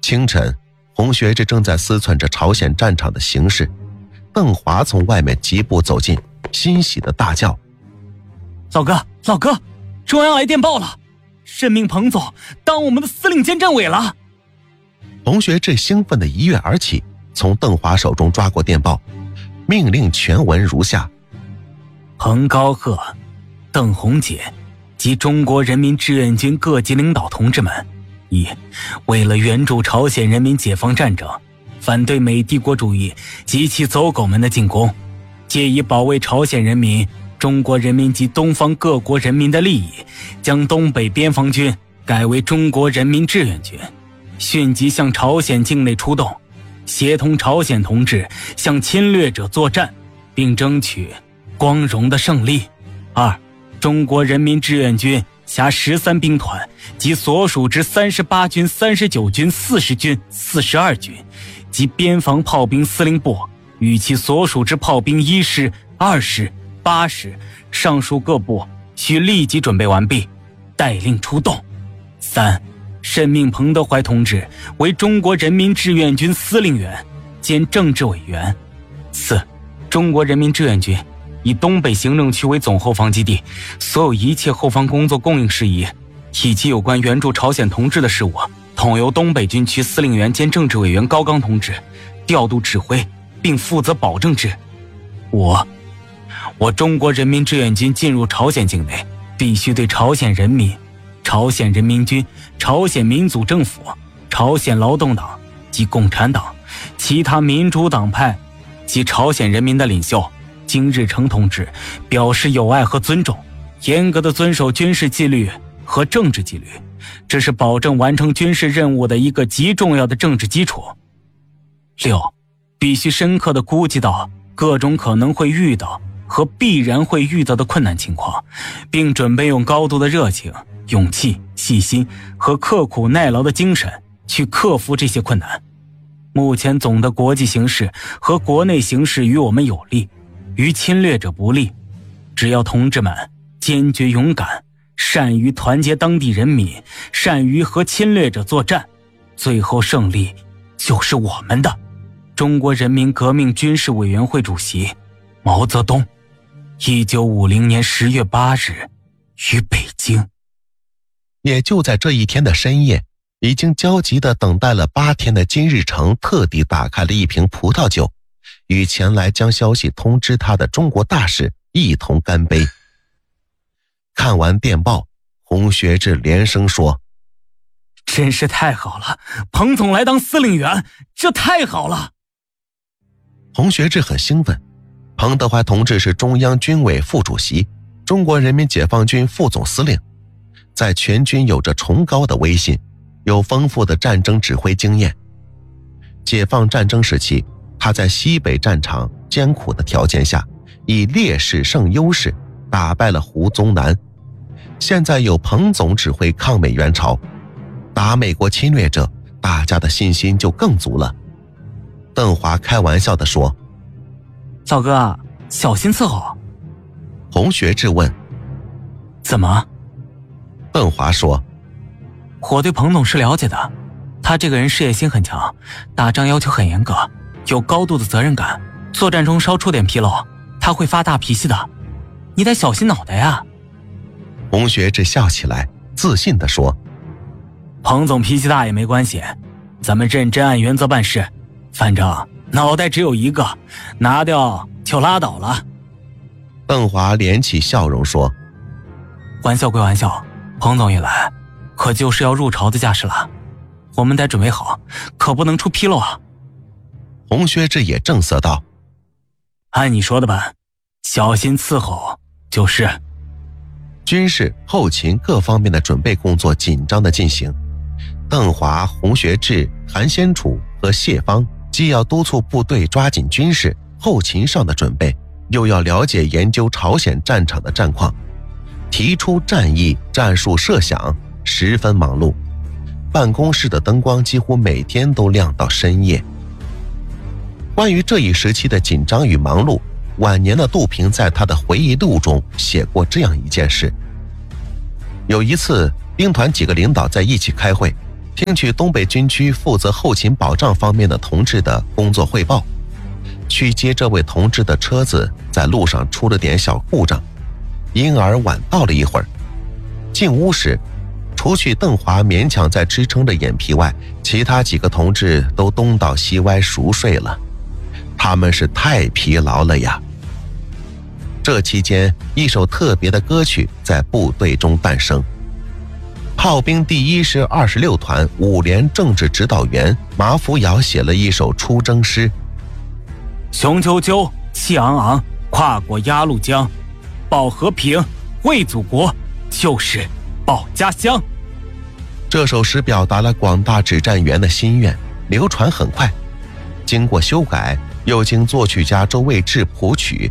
清晨，洪学智正在思忖着朝鲜战场的形势，邓华从外面疾步走进，欣喜地大叫： 老哥，中央来电报了，任命彭总当我们的司令兼政委了。 洪学智兴奋地一跃而起，从邓华手中抓过电报，命令全文如下： 彭高鹤、邓洪杰及中国人民志愿军各级领导同志们，一、为了援助朝鲜人民解放战争，反对美帝国主义及其走狗们的进攻，借以保卫朝鲜人民、中国人民及东方各国人民的利益，将东北边防军改为中国人民志愿军，迅即向朝鲜境内出动，协同朝鲜同志向侵略者作战，并争取光荣的胜利。二、中国人民志愿军辖13兵团及所属之38军、39军、40军、42军及边防炮兵司令部与其所属之炮兵1师、2师、8师上述各部需立即准备完毕，待令出动。三、任命彭德怀同志为中国人民志愿军司令员兼政治委员。四、中国人民志愿军以东北行政区为总后方基地，所有一切后方工作供应事宜以及有关援助朝鲜同志的事务，统由东北军区司令员兼政治委员高刚同志调度指挥，并负责保证之。五、我中国人民志愿军进入朝鲜境内，必须对朝鲜人民、朝鲜人民军、朝鲜民主政府、朝鲜劳动党及共产党、其他民主党派及朝鲜人民的领袖金日成同志表示友爱和尊重，严格的遵守军事纪律和政治纪律，这是保证完成军事任务的一个极重要的政治基础。六、必须深刻地估计到各种可能会遇到和必然会遇到的困难情况，并准备用高度的热情、勇气、细心和刻苦耐劳的精神去克服这些困难。目前总的国际形势和国内形势与我们有利，于侵略者不利。只要同志们坚决勇敢，善于团结当地人民，善于和侵略者作战，最后胜利就是我们的。中国人民革命军事委员会主席毛泽东，1950年10月8日于北京。 也就在这一天的深夜，已经焦急地等待了8天的金日成特地打开了一瓶葡萄酒，与前来将消息通知他的中国大使一同干杯。看完电报，洪学智连声说： 真是太好了，彭总来当司令员，这太好了。 洪学智很兴奋，彭德怀同志是中央军委副主席，中国人民解放军副总司令，在全军有着崇高的威信，有丰富的战争指挥经验。解放战争时期，他在西北战场艰苦的条件下，以劣势胜优势，打败了胡宗南。现在有彭总指挥抗美援朝，打美国侵略者，大家的信心就更足了。邓华开玩笑地说： 老哥，小心伺候。 洪学智问： 怎么？ 邓华说： 我对彭总是了解的，他这个人事业心很强，打仗要求很严格，有高度的责任感，作战中稍出点纰漏，他会发大脾气的，你得小心脑袋呀。 洪学智笑起来，自信地说： 彭总脾气大也没关系，咱们认真按原则办事，反正脑袋只有一个，拿掉就拉倒了。 邓华敛起笑容说： 玩笑归玩笑，彭总一来可就是要入朝的架势了，我们得准备好，可不能出纰漏啊。 洪学智也正色道： 按你说的办，小心伺候就是。 军事、后勤各方面的准备工作紧张地进行。邓华、洪学智、韩先楚和谢芳既要督促部队抓紧军事、后勤上的准备，又要了解研究朝鲜战场的战况，提出战役、战术设想，十分忙碌。办公室的灯光几乎每天都亮到深夜。关于这一时期的紧张与忙碌，晚年的杜平在他的回忆录中写过这样一件事：有一次兵团几个领导在一起开会， 听取东北军区负责后勤保障方面的同志的工作汇报。去接这位同志的车子在路上出了点小故障，因而晚到了一会儿。进屋时，除去邓华勉强在支撑着眼皮外，其他几个同志都东倒西歪熟睡了。他们是太疲劳了呀。这期间，一首特别的歌曲在部队中诞生。炮兵第1师26团5连政治指导员马福尧写了一首出征诗： 雄赳赳，气昂昂，跨过鸭绿江，保和平，卫祖国，就是保家乡。 这首诗表达了广大指战员的心愿，流传很快。经过修改，又经作曲家周卫志谱曲，